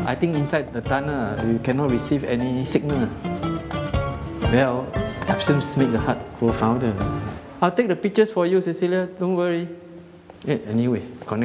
I think inside the tunnel you cannot receive any signal. Well, absence makes the heart grow fonder. I'll take the pictures for you, Cecilia. Don't worry. Yeah, anyway, connect.